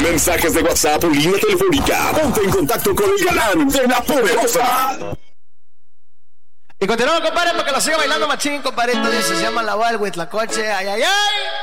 Mensajes de WhatsApp o línea telefónica. Ponte en contacto con el galán de La Poderosa. Y continuamos, compadre, porque lo sigo bailando machín, compadre. Esto dice, se llama La Wild with la coche. Ay, ay, ay.